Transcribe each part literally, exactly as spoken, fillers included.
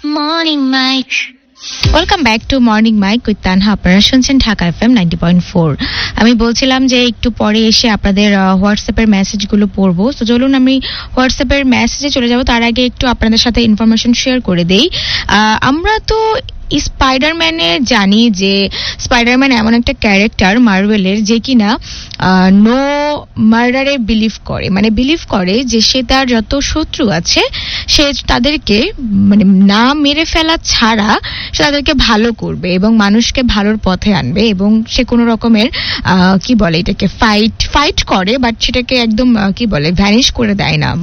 Morning Mike. Welcome back to morning mic with Tanha. আপনারা শুনছেন Dhaka FM ninety point four. আমি বলছিলাম যে একটু পরে এসে আপনাদের হোয়াটসঅ্যাপের মেসেজগুলো পড়বো, তো চলুন আমি হোয়াটসঅ্যাপের মেসেজে চলে যাব। তার আগে একটু আপনাদের সাথে ইনফরমেশন শেয়ার করে দেই। আমরা তো স্পাইডারম্যানে জানি যে স্পাইডারম্যান এমন একটা ক্যারেক্টার মার্ভেলের যে কিনা নো মার্ডারে বিলিভ করে, মানে বিলিভ করে যে সে তার যত শত্রু আছে সে তাদেরকে মানে না মেরে ফেলা ছাড়া সে তাদেরকে ভালো করবে এবং মানুষকে ভালোর পথে আনবে, এবং সে কোনো রকমের কি বলে এটাকে ফাইট ফাইট করে, বাট সেটাকে একদম কি বলে ভ্যানিশ করে দেয় না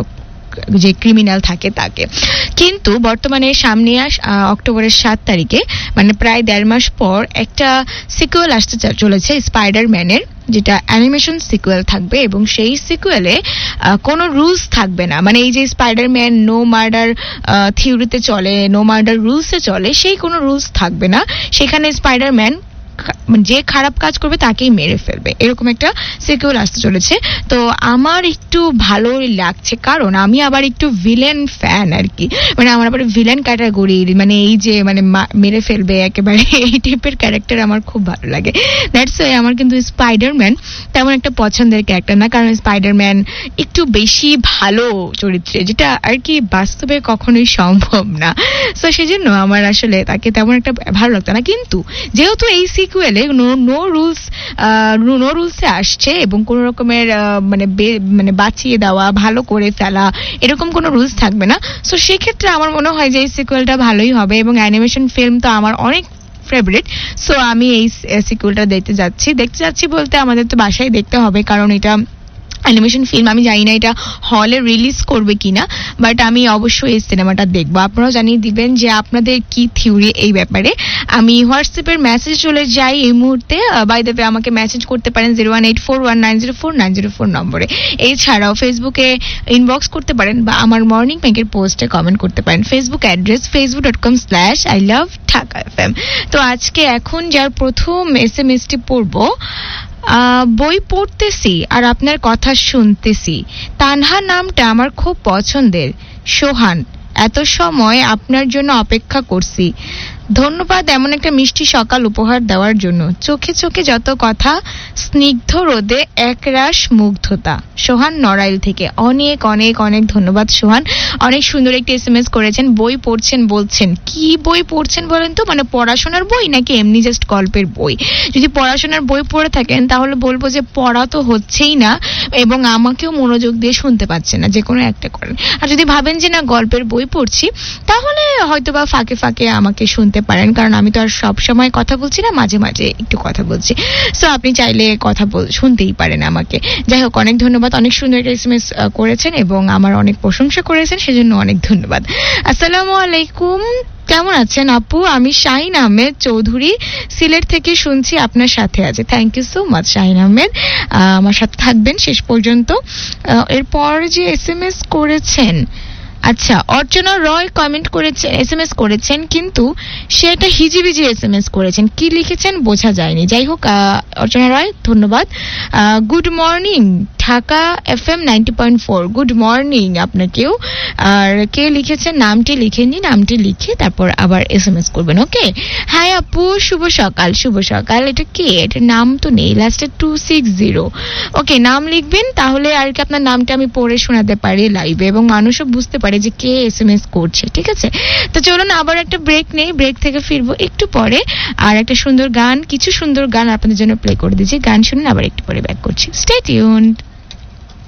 যে ক্রিমিনাল থাকে তাকে। কিন্তু বর্তমানে সামনে আস অক্টোবরের সাত তারিখে মানে প্রায় দেড় মাস পর একটা সিকুয়েল আসতে চলেছে স্পাইডারম্যানের, যেটা অ্যানিমেশন সিকুয়েল থাকবে এবং সেই সিকুয়েলে কোনো রুলস থাকবে না। মানে এই যে স্পাইডারম্যান নো মার্ডার থিওরিতে চলে, নো মার্ডার রুলসে চলে, সেই কোনো রুলস থাকবে না। সেখানে স্পাইডারম্যান যে খারাপ কাজ করবে তাকেই মেরে ফেলবে, এরকম একটা সিকুয়েল আসতে চলেছে। তো আমার একটু ভালোই লাগছে, কারণ আমি আবার একটু ভিলেন ফ্যান আর কি, মানে আমার আবার ভিলেন ক্যাটাগরির, মানে এই যে মানে মেরে ফেলবে একেবারে এই টাইপের ক্যারেক্টার আমার খুব ভালো লাগে। দ্যাটস ওয়াই আমার কিন্তু স্পাইডারম্যান তেমন একটা পছন্দের ক্যারেক্টার না, কারণ স্পাইডারম্যান একটু বেশি ভালো চরিত্রে, যেটা আর কি বাস্তবে কখনোই সম্ভব না। সো সেই জন্য আমার আসলে তাকে তেমন একটা ভালো লাগতো না। কিন্তু যেহেতু এই সিকুয়েলে নো নো রুলস নো রুলসে আসছে এবং কোনো রকমের মানে মানে বাঁচিয়ে দেওয়া, ভালো করে ফেলা, এরকম কোনো রুলস থাকবে না। সো সেক্ষেত্রে আমার মনে হয় যে এই সিকুয়েলটা ভালোই হবে, এবং অ্যানিমেশন ফিল্ম তো আমার অনেক ফেভারিট। সো আমি এই সিকুয়েলটা দেখতে যাচ্ছি দেখতে যাচ্ছি বলতে আমাদের তো বাসায় দেখতে হবে, কারণ এটা অ্যানিমেশন ফিল্ম। আমি জানি না এটা হলে রিলিজ করবে কিনা, বাট আমি অবশ্যই এই সিনেমাটা দেখবো। আপনারাও জানিয়ে দিবেন যে আপনাদের কি থিওরি এই ব্যাপারে। আমি হোয়াটসঅ্যাপের মেসেজ চলে যাই এই মুহূর্তে। বাই দ্য ওয়ে আমাকে মেসেজ করতে পারেন zero one eight four one nine zero four nine zero four নম্বরে। এছাড়াও ফেসবুকে ইনবক্স করতে পারেন বা আমার মর্নিং মেকের পোস্টে কমেন্ট করতে পারেন। Facebook address Facebook dot com slash I love Dhaka F M. তো আজকে এখন যার প্রথম এস এম এসটি পড়বো, বই পড়তেছি আর আপনার কথা শুনতেছি, তানহা নামটা আমার খুব পছন্দের, সোহান এত সময় আপনার জন্য অপেক্ষা করছি, ধন্যবাদ এমন একটা মিষ্টি সকাল উপহার দেওয়ার জন্য, চোখে চোখে যত কথা, স্নিগ্ধ রোদে একরাশ মুগ্ধতা। সোহান নড়াইল থেকে। অনেক অনেক অনেক ধন্যবাদ সোহান, অনেক সুন্দর একটি এস এম এস করেছেন। বই পড়ছেন বলছেন, কি বই পড়ছেন বলেন তো? মানে পড়াশোনার বই নাকি এমনি জাস্ট গল্পের বই? যদি পড়াশোনার বই পড়ে থাকেন তাহলে বলবো যে পড়া তো হচ্ছেই না এবং আমাকেও মনোযোগ দিয়ে শুনতে পাচ্ছেন না, যে কোনো একটা করেন। আর যদি ভাবেন যে না গল্পের বই পড়ছি, তাহলে হয়তো বা ফাঁকে ফাঁকে আমাকে শুনতে পারেন, কারণ আমি তো আর সব সময় কথা বলছি না, মাঝে মাঝে একটু কথা বলছি। সো আপনি চাইলে কথা বল শুনতেই পারেন আমাকে। যাই হোক, অনেক ধন্যবাদ, অনেক সুন্দর একটা এসএমএস করেছেন এবং আমার অনেক প্রশংসা করেছেন, সেজন্য অনেক ধন্যবাদ। আসসালামু আলাইকুম, কেমন আছেন আপু? আমি শাহিন আহমেদ চৌধুরী সিলেট থেকে শুনছি, আপনার সাথে আছে। Thank you so much Shahin Ahmed, আমার সাথে থাকবেন শেষ পর্যন্ত। এরপর যে এস এম এস করেছেন, আচ্ছা অর্চনা রয় কমেন্ট করেছেন, এস এম এস করেছেন, কিন্তু সে একটা হিজিবিজি এস এম এস করেছেন, কি লিখেছেন বোঝা যায়নি। যাই হোক, অর্চনা রয় ধন্যবাদ। Good morning Dhaka F M ninety point four, good morning আপনাকেও। আর কে লিখেছেন নামটি লিখে নিন, নামটি লিখে তারপর আবার এস এম এস করবেন। ওকে, হাই আপু, শুভ সকাল। শুভ সকাল, এটা কে? এটার নাম তো নেই, লাস্টে টু সিক্স জিরো। ওকে, নাম লিখবেন তাহলে আর কি আপনার নামটা আমি পড়ে শোনাতে পারি লাইভে এবং মানুষও বুঝতে পারে যে কে এস এম এস করছে। ঠিক আছে, তো চলুন আবার একটা ব্রেক নেই, ব্রেক থেকে ফিরবো একটু পরে। আর একটা সুন্দর গান, কিছু সুন্দর গান আপনাদের জন্য প্লে করে দিচ্ছি, গান শুনুন, আবার একটু পরে ব্যাক করছি। Stay tuned.